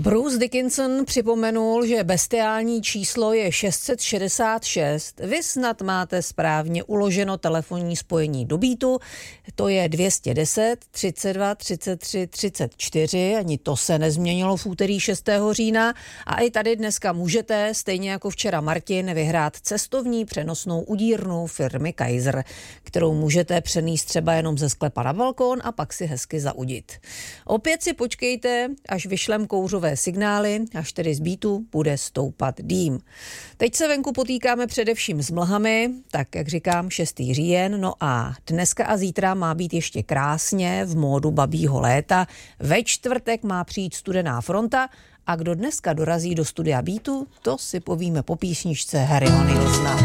Bruce Dickinson připomenul, že bestiální číslo je 666. Vy snad máte správně uloženo telefonní spojení do Beatu. To je 210 32 33 34. Ani to se nezměnilo v úterý 6. října. A i tady dneska můžete, stejně jako včera Martin, vyhrát cestovní přenosnou udírnu firmy Kaiser, kterou můžete přenést třeba jenom ze sklepa na balkón a pak si hezky zaudit. Opět si počkejte, až vyšlem kouřové signály, až tedy z Beatu bude stoupat dým. Teď se venku potýkáme především s mlhami, tak jak říkám 6. říjen, no a dneska a zítra má být ještě krásně v módu babího léta. Ve čtvrtek má přijít studená fronta a kdo dneska dorazí do studia Beatu, to si povíme po písničce Harryho Nilsona.